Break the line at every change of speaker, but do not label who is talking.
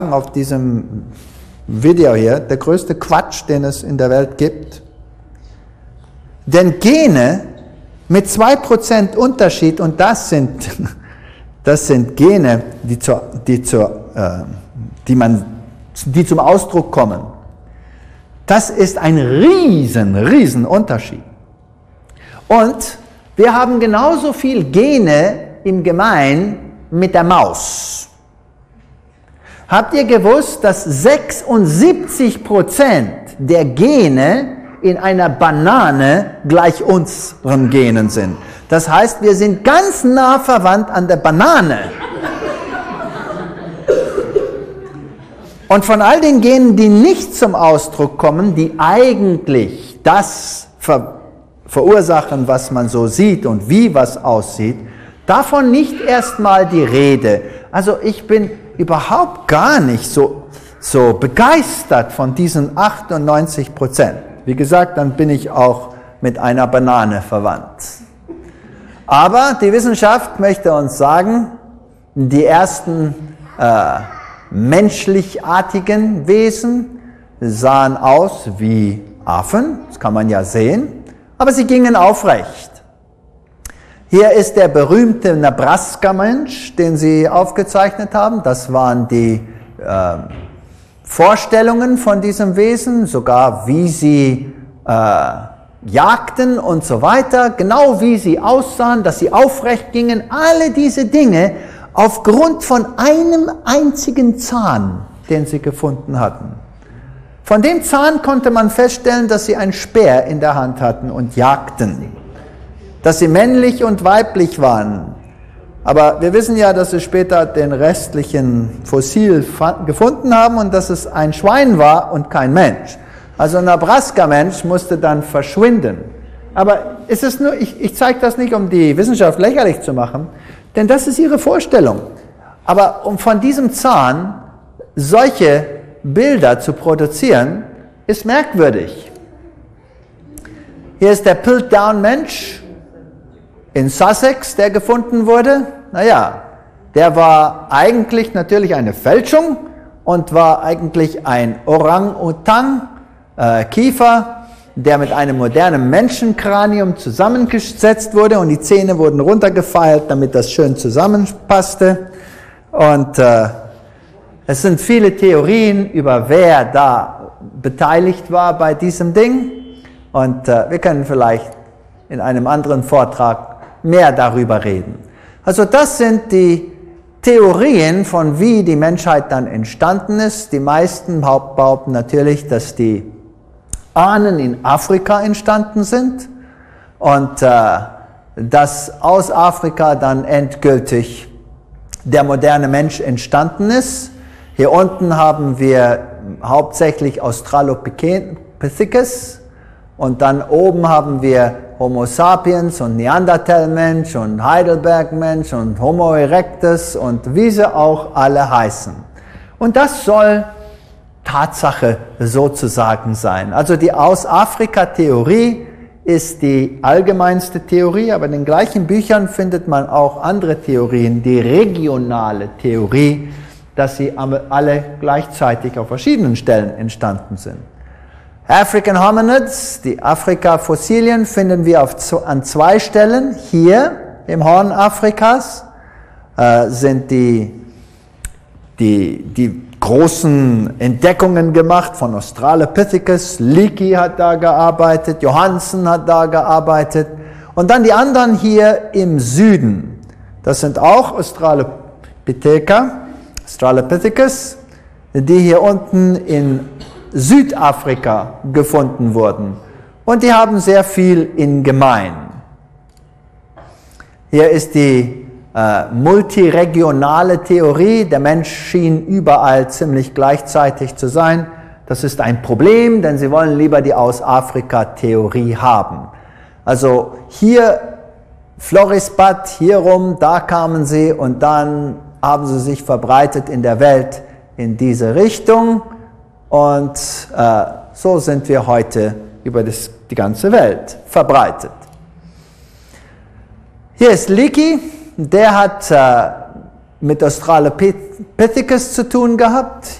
auf diesem Video hier, der größte Quatsch, den es in der Welt gibt. Denn Gene mit 2% Unterschied, und das sind Gene, die zum Ausdruck kommen. Das ist ein riesen Unterschied. Und wir haben genauso viel Gene im Gemein mit der Maus. Habt ihr gewusst, dass 76% der Gene in einer Banane gleich unseren Genen sind? Das heißt, wir sind ganz nah verwandt an der Banane. Und von all den Genen, die nicht zum Ausdruck kommen, die eigentlich das verursachen, was man so sieht und wie was aussieht, davon nicht erstmal die Rede. Also ich bin überhaupt gar nicht so begeistert von diesen 98%. Wie gesagt, dann bin ich auch mit einer Banane verwandt. Aber die Wissenschaft möchte uns sagen, die ersten menschlichartigen Wesen sahen aus wie Affen, das kann man ja sehen, aber sie gingen aufrecht. Hier ist der berühmte Nebraska-Mensch, den Sie aufgezeichnet haben. Das waren die Vorstellungen von diesem Wesen, sogar wie sie jagten und so weiter, genau wie sie aussahen, dass sie aufrecht gingen. Alle diese Dinge aufgrund von einem einzigen Zahn, den sie gefunden hatten. Von dem Zahn konnte man feststellen, dass sie einen Speer in der Hand hatten und jagten. Dass sie männlich und weiblich waren. Aber wir wissen ja, dass sie später den restlichen Fossil gefunden haben und dass es ein Schwein war und kein Mensch. Also ein Nebraska-Mensch musste dann verschwinden. Aber es ist nur, ich zeige das nicht, um die Wissenschaft lächerlich zu machen, denn das ist ihre Vorstellung. Aber um von diesem Zahn solche Bilder zu produzieren, ist merkwürdig. Hier ist der Piltdown-Mensch in Sussex, der gefunden wurde. Naja, der war eigentlich natürlich eine Fälschung und war eigentlich ein Orang-Utan-Kiefer, der mit einem modernen Menschenkranium zusammengesetzt wurde und die Zähne wurden runtergefeilt, damit das schön zusammenpasste. Und es sind viele Theorien über wer da beteiligt war bei diesem Ding. Und wir können vielleicht in einem anderen Vortrag mehr darüber reden. Also das sind die Theorien, von wie die Menschheit dann entstanden ist. Die meisten behaupten natürlich, dass die Ahnen in Afrika entstanden sind und dass aus Afrika dann endgültig der moderne Mensch entstanden ist. Hier unten haben wir hauptsächlich Australopithecus und dann oben haben wir Homo sapiens und Neanderthal-Mensch und Heidelberg-Mensch und Homo erectus und wie sie auch alle heißen. Und das soll Tatsache sozusagen sein. Also die Aus-Afrika-Theorie ist die allgemeinste Theorie, aber in den gleichen Büchern findet man auch andere Theorien, die regionale Theorie, dass sie alle gleichzeitig auf verschiedenen Stellen entstanden sind. African Hominids, die Afrika-Fossilien, finden wir an zwei Stellen. Hier im Horn Afrikas sind die großen Entdeckungen gemacht von Australopithecus. Leakey hat da gearbeitet, Johansen hat da gearbeitet. Und dann die anderen hier im Süden. Das sind auch Australopithecus, die hier unten in Südafrika gefunden wurden. Und die haben sehr viel in gemein. Hier ist die multiregionale Theorie. Der Mensch schien überall ziemlich gleichzeitig zu sein. Das ist ein Problem, denn sie wollen lieber die Aus-Afrika-Theorie haben. Also hier Florisbad, hier rum, da kamen sie und dann haben sie sich verbreitet in der Welt in diese Richtung. Und so sind wir heute über die ganze Welt verbreitet. Hier ist Leakey, der hat mit Australopithecus Pithecus zu tun gehabt.